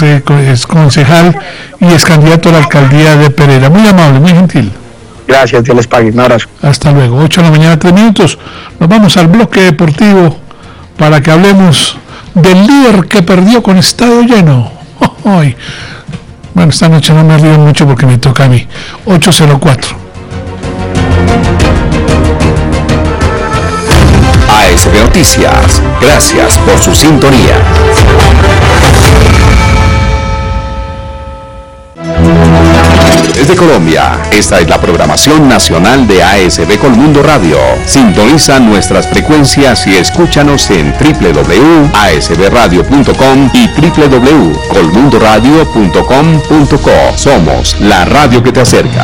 es concejal y es candidato a la alcaldía de Pereira. Muy amable, muy gentil. Gracias, Dios les pague. Un abrazo. Hasta luego. 8 de la mañana, 3 minutos. Nos vamos al bloque deportivo para que hablemos del líder que perdió con estadio lleno. Ay. Bueno, esta noche no me río mucho porque me toca a mí. 804. ASB Noticias, gracias por su sintonía. Desde Colombia, esta es la programación nacional de ASB Colmundo Radio. Sintoniza nuestras frecuencias y escúchanos en www.asbradio.com y www.colmundoradio.com.co. Somos la radio que te acerca.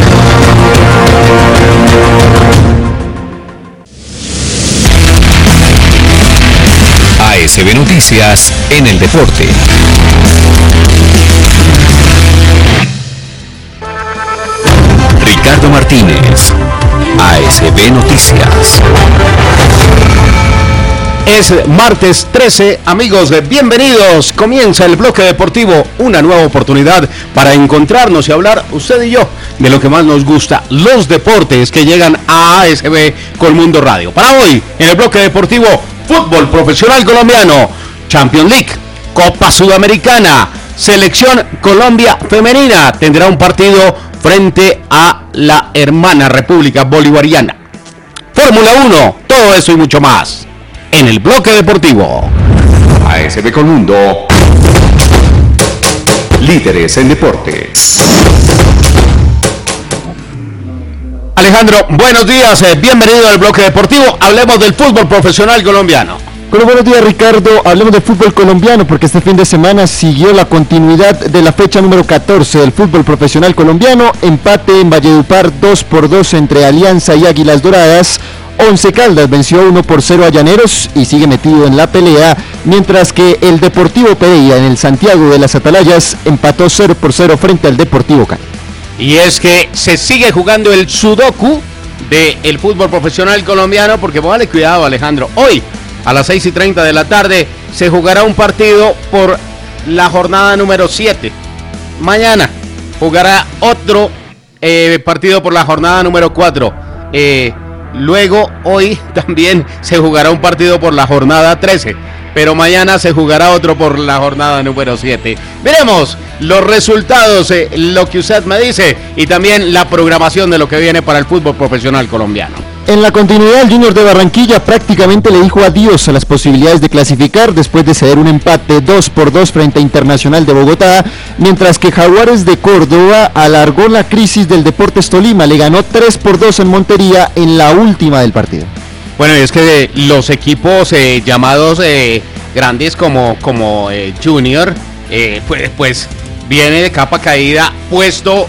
ASB Noticias en el deporte. Ricardo Martínez, ASB Noticias. Es martes 13, amigos, bienvenidos. Comienza el bloque deportivo, una nueva oportunidad para encontrarnos y hablar, usted y yo, de lo que más nos gusta, los deportes que llegan a ASB Colmundo Radio. Para hoy, en el bloque deportivo, fútbol profesional colombiano, Champions League, Copa Sudamericana, Selección Colombia Femenina tendrá un partido frente a la hermana República Bolivariana. Fórmula 1, todo eso y mucho más en el bloque deportivo. ASB Colmundo, líderes en deportes. Alejandro, buenos días, bienvenido al bloque deportivo. Hablemos del fútbol profesional colombiano. Bueno, buenos días, Ricardo. Hablemos de fútbol colombiano porque este fin de semana siguió la continuidad de la fecha número 14 del fútbol profesional colombiano. Empate en Valledupar 2-2 entre Alianza y Águilas Doradas. Once Caldas venció 1-0 a Llaneros y sigue metido en la pelea, mientras que el Deportivo Pereira en el Santiago de las Atalayas empató 0-0 frente al Deportivo Cali. Y es que se sigue jugando el sudoku del fútbol profesional colombiano, porque póngale cuidado, Alejandro. Hoy, a las 6:30 de la tarde, se jugará un partido por la jornada número 7. Mañana jugará otro partido por la jornada número 4. Luego, hoy también se jugará un partido por la jornada 13. Pero mañana se jugará otro por la jornada número 7. Veremos los resultados, lo que usted me dice, y también la programación de lo que viene para el fútbol profesional colombiano. En la continuidad, el Junior de Barranquilla prácticamente le dijo adiós a las posibilidades de clasificar después de ceder un empate 2-2 frente a Internacional de Bogotá, mientras que Jaguares de Córdoba alargó la crisis del Deportes Tolima, le ganó 3-2 en Montería en la última del partido. Bueno, es que los equipos llamados grandes como Junior, pues viene de capa caída, puesto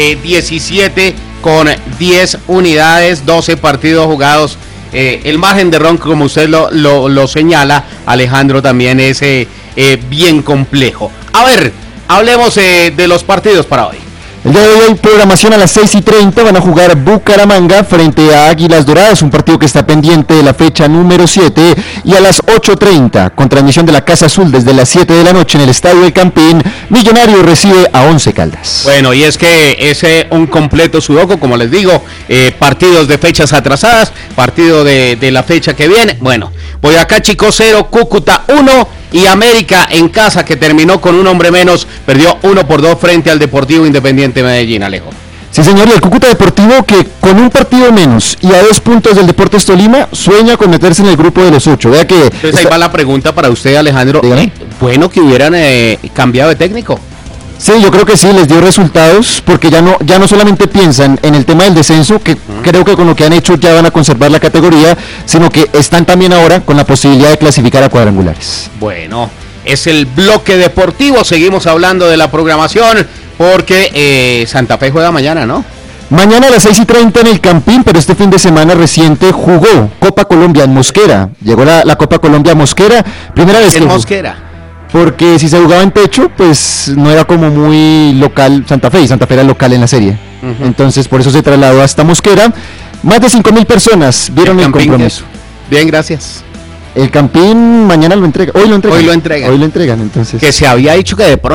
17 con 10 unidades, 12 partidos jugados. El margen de error, como usted lo señala, Alejandro, también es bien complejo. A ver, hablemos de los partidos para hoy. El día de hoy hay programación a las 6:30, van a jugar Bucaramanga frente a Águilas Doradas, un partido que está pendiente de la fecha número 7, y a las 8:30, con transmisión de la Casa Azul desde las 7 de la noche en el Estadio del Campín, Millonarios recibe a Once Caldas. Bueno, y es que es un completo sudoku, como les digo, partidos de fechas atrasadas, partido de la fecha que viene. Bueno, Boyacá Chico 0, Cúcuta 1, y América en casa, que terminó con un hombre menos, perdió 1-2 frente al Deportivo Independiente Medellín, Alejo. Sí, señor, y el Cúcuta Deportivo, que con un partido menos y a 2 puntos del Deportes Tolima, sueña con meterse en el grupo de los 8. Vea que entonces ahí va la pregunta para usted, Alejandro. Bueno que hubieran cambiado de técnico. Sí, yo creo que sí, les dio resultados, porque ya no solamente piensan en el tema del descenso, que creo que con lo que han hecho ya van a conservar la categoría, sino que están también ahora con la posibilidad de clasificar a cuadrangulares. Bueno, es el bloque deportivo, seguimos hablando de la programación, porque Santa Fe juega mañana, ¿no? Mañana a las 6:30 en el Campín, pero este fin de semana reciente jugó Copa Colombia en Mosquera. Llegó la Copa Colombia a Mosquera, primera vez en Mosquera. Porque si se jugaba en techo, pues no era como muy local Santa Fe, y Santa Fe era local en la serie. Entonces por eso se trasladó hasta Mosquera. Más de 5,000 personas vieron el compromiso. Bien, gracias. El Campín mañana lo entrega, hoy lo entregan. Hoy lo entregan, entonces. Que se había dicho que de pronto